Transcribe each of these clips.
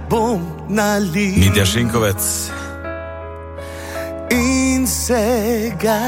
bom nalil. Mitja Šinkovec. In se ga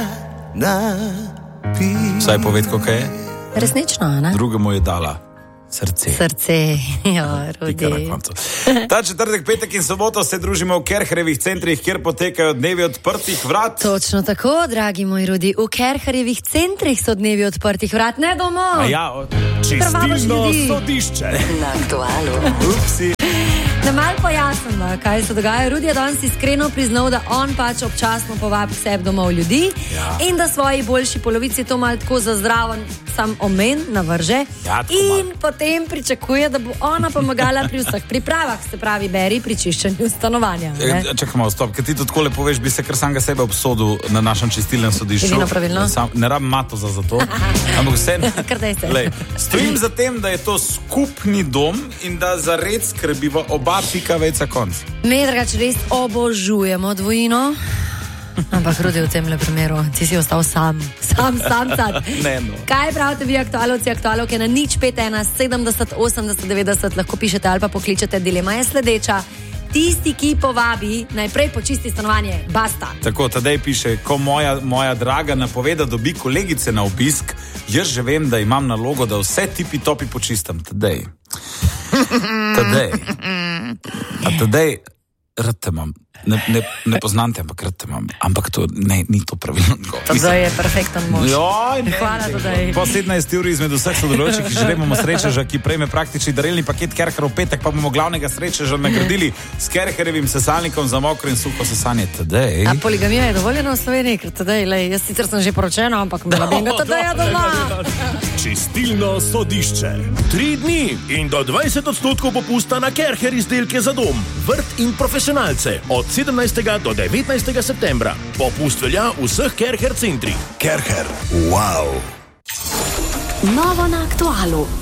napil. Vsaj povedko, kaj je? Resnično, ne? Drugemu je dala srce. Srce, ja, Rudi. Ta četrtek, petek in soboto se družimo v Kerherjevih centrih, kjer potekajo dnevi odprtih vrat. Točno tako, dragi moj Rudi. V Kerherjevih centrih so dnevi odprtih vrat, ne domov. Čistilno sodišče. Na Aktualu. Upsi. Da malo pojasnim, kaj se dogaja. Rudi je danes iskreno priznal, da on pač občasno povabi k sebi domov ljudi in da svoji boljši polovici to malo tako za zdraven sam omen navrže in potem pričakuje, da bo ona pomagala pri vseh pripravah, se pravi beri pri čiščenju stanovanja. Čakaj malo, stop, ker ti to tako lepo veš, bi se kar samega sebe obsodil na našem čistilnem sodišču. Edino pravilno. Ne rabim matoza za to, ampak vse stojim za tem, da je to skupni dom in da za red skrbiva oba pika vejca konc. Me drugače res obožujemo dvojino. Ampak Rudi, v temle primeru, ti si ostal sam. Ne, no. Kaj pravite vi, aktualovci, aktualovke na 051 70 80 90, lahko pišete ali pa pokličete. Dilema je sledeča. Tisti, ki povabi, najprej počisti stanovanje, basta. Tako, Tadej piše, ko moja draga napoveda dobi kolegice na obisk, jaz že vem, da imam nalogo, da vse tipi topi počistam. Tadej. A Tadej, rad te imam. Ne poznam te, ampak rad te imam. Ampak to, ni to pravilno. Tadej je perfekten mož. Hvala, Tadej. Po 17 uri izmed vseh sodelujočih, ki želimo srečeža, ki prejme praktični darelni paket Kerherov petek, pa bomo glavnega srečeža nagradili s Kerherjevim sesalnikom za mokro in suho sesanje. Tadej. A poligamija je dovoljena v Sloveniji? Ker Tadej, jaz sicer sem že poročena, ampak me labenga Tadeja doma. Čistilno sodišče. 3 dni in do 20% popusta na Kerher izdelke za dom, vrt in profesionalce. Od 17. do 19. septembra. Popust velja v vseh Kerher centrih. Kerher, wow. Novo na Aktualu.